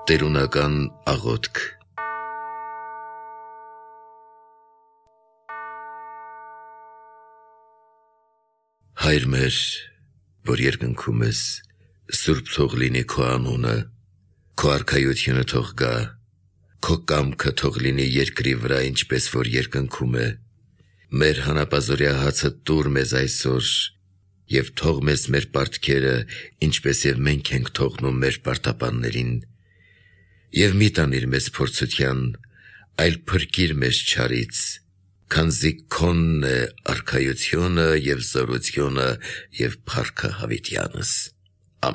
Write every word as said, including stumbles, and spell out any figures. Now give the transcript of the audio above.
Տերունական աղոթք։ Հայր մեր, որ երկնքում ես, սուրբ թող լինի քո անունը, քո արքայությունը թող գա, քո կամքը թող լինի երկրի վրա, ինչպես որ երկնքում է։ Մեր հանապազօրյա հացը տուր մեզ այսօր, և թող մեզ մեր պարտքերը, ինչպես և մենք ենք թողնում մեր պարտապաններին, և մի տանիր մեզ փորձության, այլ փրկիր մեզ չարից, քանզի քոնն է արքայությունը և զորությունը և փառքը հավիտյանս։